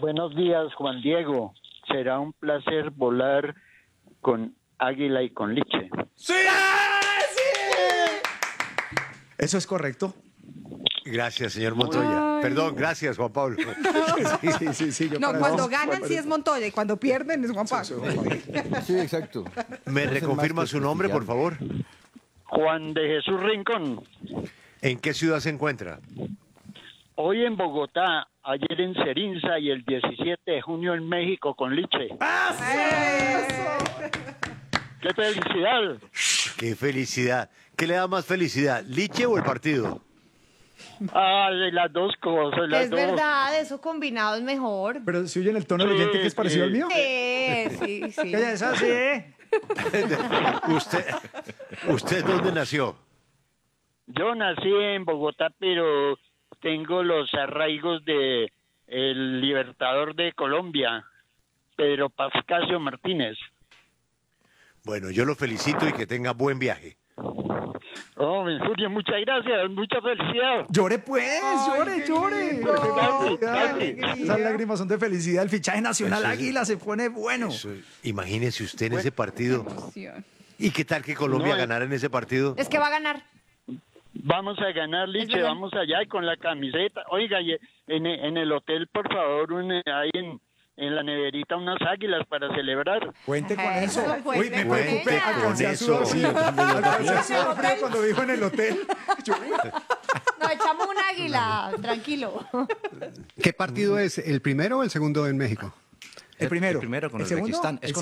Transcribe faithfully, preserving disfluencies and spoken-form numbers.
Buenos días, Juan Diego. Será un placer volar con Águila y con Liche. ¡Sí! ¿Eso es correcto? Gracias, señor Montoya. Ay. Perdón, gracias, Juan Pablo. Sí, sí, sí. sí yo No, para cuando eso- ganan para sí es eso- Montoya y cuando pierden es Juan Pablo. Sí, Juan Pablo. Sí, exacto. ¿Me reconfirma su nombre, por favor? Juan de Jesús Rincón. ¿En qué ciudad se encuentra? Hoy en Bogotá, ayer en Cerinza y el diecisiete de junio en México con Liche. ¡Qué felicidad! ¡Qué felicidad! ¿Qué le da más felicidad, Liche o el partido? Ay, las dos cosas, las Es dos. verdad, eso combinado es mejor. Pero si oyen el tono del oyente que es parecido Sí, al mío. Sí, sí, sí. Ella es así. ¿Usted, ¿Usted dónde nació? Yo nací en Bogotá, pero tengo los arraigos de el libertador de Colombia, Pedro Pascasio Martínez. Bueno, yo lo felicito y que tenga buen viaje. Oh, Julio, muchas gracias, mucha felicidad. Llore pues, llore, llore. Casi, Qué casi. felicidad. Esas lágrimas son de felicidad. El fichaje nacional Eso es- Águila se pone bueno. Eso, imagínese usted en ese partido. Emoción. ¿Y qué tal que Colombia No, eh. ganara en ese partido? Es que va a ganar. Vamos a ganar, Liche, verdad. vamos allá y con la camiseta. Oiga, y en, en el hotel, por favor, un, ahí en, en la neverita unas águilas para celebrar. Cuente con Eso, eso. cuente Uy, me con preocupé. ella. Alcancé a Con sudar. eso. Sí, yo también, yo también. Alcancé a sudar frío cuando dijo en el hotel. Yo- Nos echamos un águila, tranquilo. ¿Qué partido es? ¿El primero o el segundo en México? El primero. El primero con ¿El el segundo? Uzbekistán. Es El con